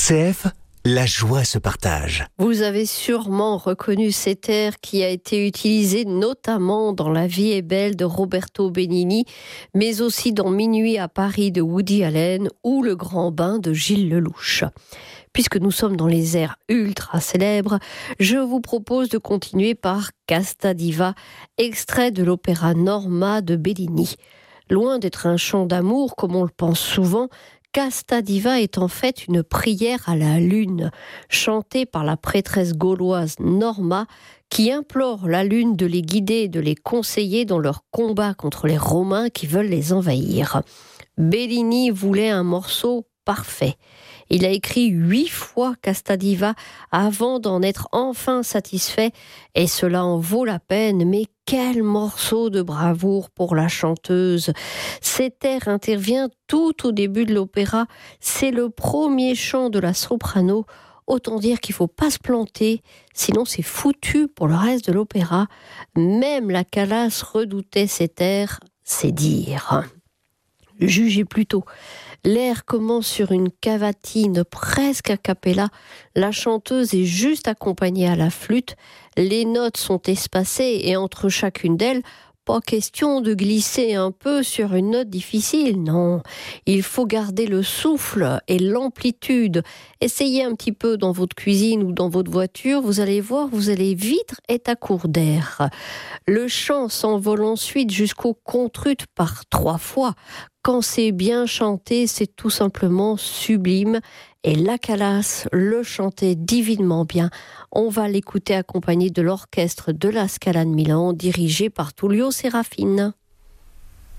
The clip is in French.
RCF, la joie se partage. Vous avez sûrement reconnu cet air qui a été utilisé notamment dans La vie est belle de Roberto Benigni, mais aussi dans Minuit à Paris de Woody Allen ou Le grand bain de Gilles Lelouch. Puisque nous sommes dans les airs ultra célèbres, je vous propose de continuer par Casta Diva, extrait de l'opéra Norma de Bellini. Loin d'être un chant d'amour comme on le pense souvent, Casta Diva est en fait une prière à la lune, chantée par la prêtresse gauloise Norma, qui implore la lune de les guider et de les conseiller dans leur combat contre les Romains qui veulent les envahir. Bellini voulait un morceau parfait. Il a écrit 8 fois Casta Diva avant d'en être enfin satisfait, et cela en vaut la peine, mais quel morceau de bravoure pour la chanteuse. Cet air intervient tout au début de l'opéra, c'est le premier chant de la soprano, autant dire qu'il ne faut pas se planter, sinon c'est foutu pour le reste de l'opéra. Même la Calas redoutait cet air, c'est dire. Jugez plutôt. L'air commence sur une cavatine presque a cappella. La chanteuse est juste accompagnée à la flûte. Les notes sont espacées et entre chacune d'elles, pas question de glisser un peu sur une note difficile, non. Il faut garder le souffle et l'amplitude. Essayez un petit peu dans votre cuisine ou dans votre voiture, vous allez voir, vous allez vite être à court d'air. Le chant s'envole ensuite jusqu'au contrut par 3 fois. Quand c'est bien chanté, c'est tout simplement sublime. Et la Calas le chantait divinement bien. On va l'écouter accompagné de l'orchestre de la Scala de Milan, dirigé par Tullio Serafin.